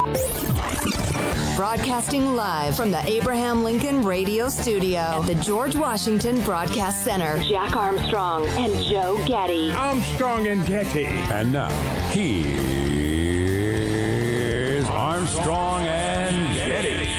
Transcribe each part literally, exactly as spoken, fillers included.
Broadcasting live from the Abraham Lincoln Radio Studio at the George Washington Broadcast Center. Jack Armstrong and Joe Getty. Armstrong and Getty. And now, here's Armstrong and Getty.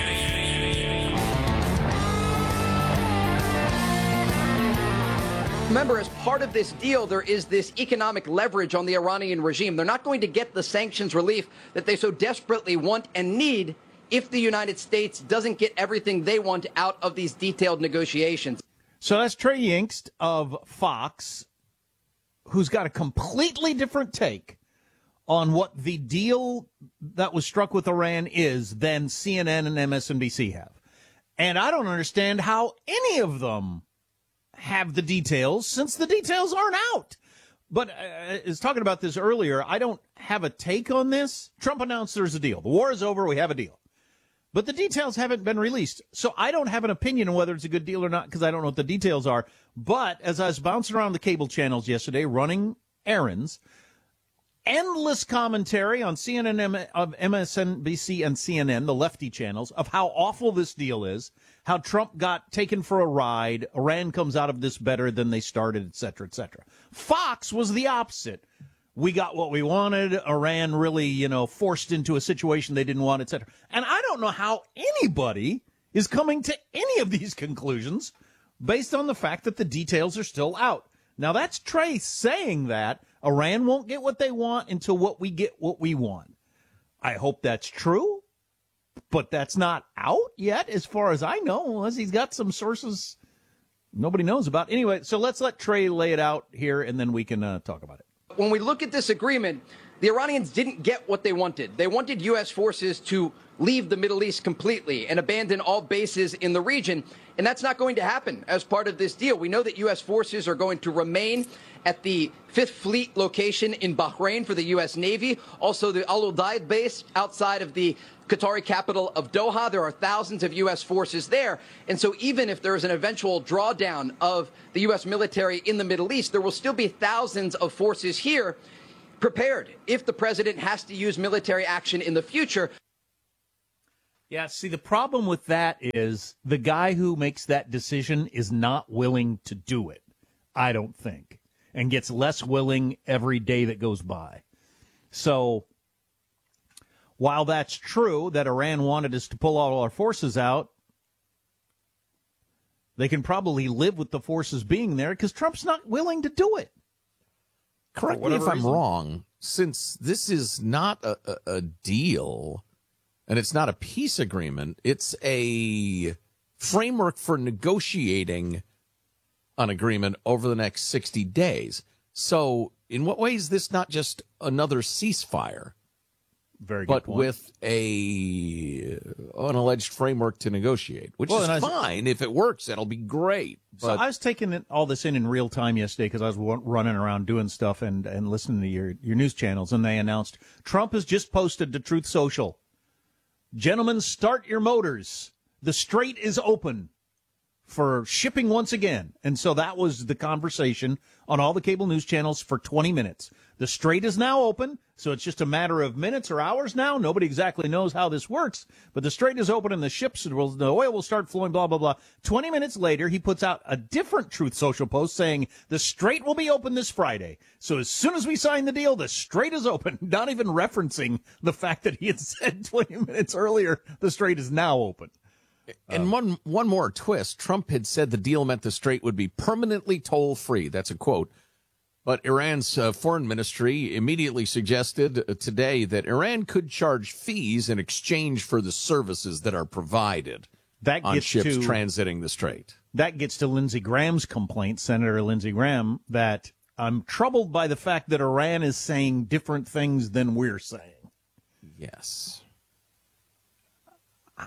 Remember, as part of this deal, there is this economic leverage on the Iranian regime. They're not going to get the sanctions relief that they so desperately want and need if the United States doesn't get everything they want out of these detailed negotiations. So that's Trey Yingst of Fox, who's got a completely different take on what the deal that was struck with Iran is than C N N and M S N B C have. And I don't understand how any of them have the details, since the details aren't out. But uh, I was talking about this earlier. I don't have a take on this. Trump announced there's a deal. The war is over. We have a deal. But the details haven't been released. So I don't have an opinion on whether it's a good deal or not because I don't know what the details are. But as I was bouncing around the cable channels yesterday, running errands, endless commentary on C N N, of M S N B C and C N N, the lefty channels, of how awful this deal is, how Trump got taken for a ride, Iran comes out of this better than they started, et cetera, et cetera. Fox was the opposite. We got what we wanted. Iran really, you know, forced into a situation they didn't want, et cetera. And I don't know how anybody is coming to any of these conclusions based on the fact that the details are still out. Now, that's Trey saying that Iran won't get what they want until what we get what we want. I hope that's true, but that's not out yet as far as I know, unless he's got some sources nobody knows about. Anyway, so let's let Trey lay it out here, and then we can uh, talk about it. When we look at this agreement, the Iranians didn't get what they wanted. They wanted U S forces to leave the Middle East completely and abandon all bases in the region. And that's not going to happen as part of this deal. We know that U S forces are going to remain at the Fifth Fleet location in Bahrain for the U S Navy. Also, the Al Udeid base outside of the Qatari capital of Doha. There are thousands of U S forces there. And so even if there is an eventual drawdown of the U S military in the Middle East, there will still be thousands of forces here prepared if the president has to use military action in the future. Yeah, see, the problem with that is the guy who makes that decision is not willing to do it, I don't think, and gets less willing every day that goes by. So while that's true that Iran wanted us to pull all our forces out, they can probably live with the forces being there because Trump's not willing to do it. Correct me if I'm wrong. Since this is not a, a, a deal and it's not a peace agreement, it's a framework for negotiating an agreement over the next sixty days. So in what way is this not just another ceasefire? Very good but point. With a an alleged framework to negotiate, which well, is was, fine. If it works, that'll be great. So but, I was taking it, all this in in real time yesterday because I was running around doing stuff and, and listening to your, your news channels, and they announced Trump has just posted to Truth Social. Gentlemen, start your motors. The strait is open for shipping once again. And so that was the conversation on all the cable news channels for twenty minutes. The strait is now open, so it's just a matter of minutes or hours now. Nobody exactly knows how this works, but the strait is open and the ships, will, the oil will start flowing, blah, blah, blah. twenty minutes later, he puts out a different Truth Social post saying the strait will be open this Friday. So as soon as we sign the deal, the strait is open, not even referencing the fact that he had said twenty minutes earlier the strait is now open. And um, one one more twist. Trump had said the deal meant the strait would be permanently toll-free. That's a quote. But Iran's uh, foreign ministry immediately suggested uh, today that Iran could charge fees in exchange for the services that are provided that on gets ships to, transiting the strait. That gets to Lindsey Graham's complaint, Senator Lindsey Graham, that I'm troubled by the fact that Iran is saying different things than we're saying. Yes. Uh,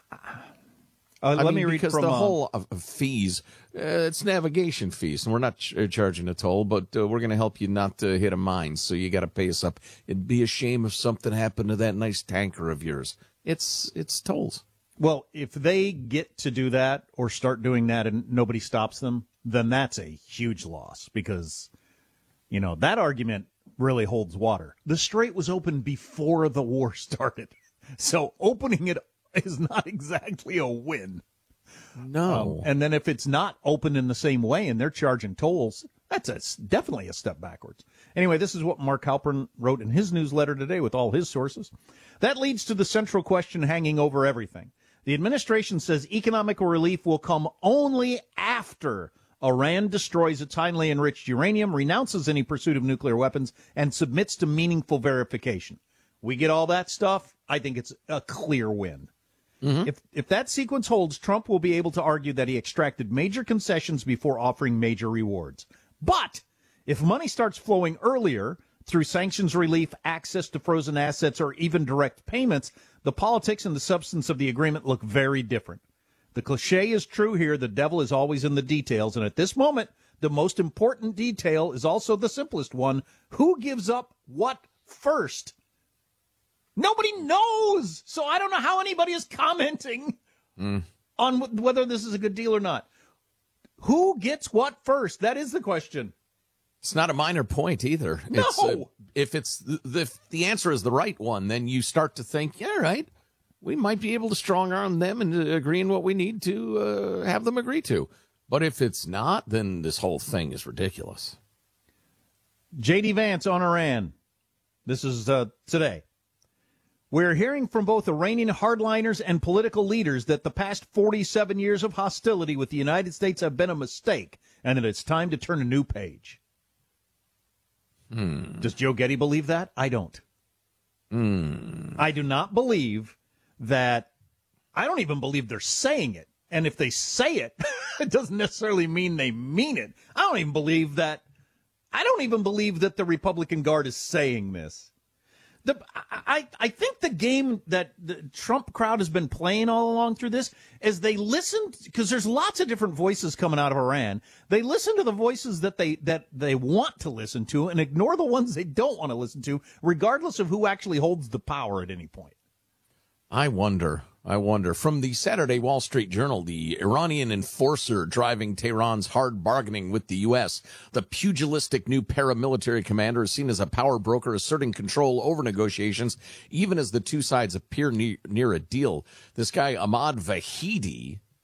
I let mean, me read because from the uh, whole of, of fees, uh, it's navigation fees, and we're not ch- charging a toll, but uh, we're going to help you not to hit a mine, so you got to pay us up. It'd be a shame if something happened to that nice tanker of yours. It's it's tolls. Well, if they get to do that or start doing that and nobody stops them, then that's a huge loss because, you know, that argument really holds water. The strait was open before the war started. So opening it is not exactly a win. No. Um, and then if it's not open in the same way and they're charging tolls, that's a, definitely a step backwards. Anyway, this is what Mark Halpern wrote in his newsletter today with all his sources. That leads to the central question hanging over everything. The administration says economic relief will come only after Iran destroys its highly enriched uranium, renounces any pursuit of nuclear weapons, and submits to meaningful verification. We get all that stuff, I think it's a clear win. Mm-hmm. If if that sequence holds, Trump will be able to argue that he extracted major concessions before offering major rewards. But if money starts flowing earlier through sanctions relief, access to frozen assets, or even direct payments, the politics and the substance of the agreement look very different. The cliche is true here. The devil is always in the details. And at this moment, the most important detail is also the simplest one. Who gives up what first? Nobody knows. So I don't know how anybody is commenting mm. on w- whether this is a good deal or not. Who gets what first? That is the question. It's not a minor point either. No. It's, uh, if it's the, if the answer is the right one, then you start to think, yeah, right, we might be able to strong arm them into agreeing what we need to uh, have them agree to. But if it's not, then this whole thing is ridiculous. J D Vance on Iran. This is uh, today. We're hearing from both Iranian hardliners and political leaders that the past forty-seven years of hostility with the United States have been a mistake and that it's time to turn a new page. Hmm. Does Joe Getty believe that? I don't. Hmm. I do not believe that. I don't even believe they're saying it. And if they say it, it doesn't necessarily mean they mean it. I don't even believe that. I don't even believe that the Republican Guard is saying this. The, I, I think the game that the Trump crowd has been playing all along through this is they listen, because there's lots of different voices coming out of Iran. They listen to the voices that they that they want to listen to and ignore the ones they don't want to listen to, regardless of who actually holds the power at any point. I wonder. I wonder. From the Saturday Wall Street Journal, the Iranian enforcer driving Tehran's hard bargaining with the U S, the pugilistic new paramilitary commander is seen as a power broker asserting control over negotiations, even as the two sides appear near, near a deal. This guy, Ahmad Vahidi,